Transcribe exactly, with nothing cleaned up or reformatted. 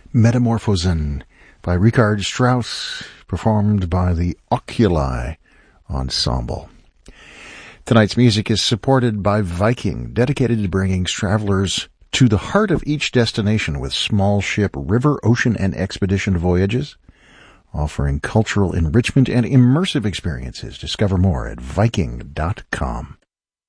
Metamorphosen by Richard Strauss, performed by the Oculi Ensemble. Tonight's music is supported by Viking, dedicated to bringing travelers to the heart of each destination with small ship, river, ocean, and expedition voyages, offering cultural enrichment and immersive experiences. Discover more at Viking dot com.